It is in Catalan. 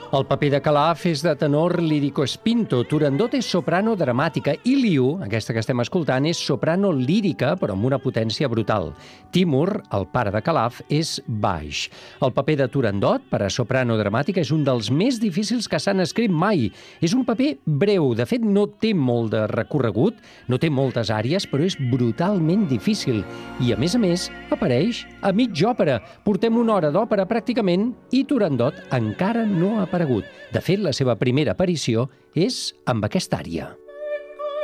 El paper de Calaf és de tenor lírico-spinto, Turandot és soprano dramàtica i Liu, aquesta que estem escoltant, és soprano lírica, però amb una potència brutal. Timur, el pare de Calaf, és baix. El paper de Turandot, per a soprano dramàtica, és un dels més difícils que s'han escrit mai. És un paper breu, de fet no té molt de recorregut, no té moltes àries, però és brutalment difícil. I a més, apareix a mitja òpera. Portem una hora d'òpera pràcticament i Turandot encara no ha aparegut. De fet, la seva primera aparició és amb aquesta ària.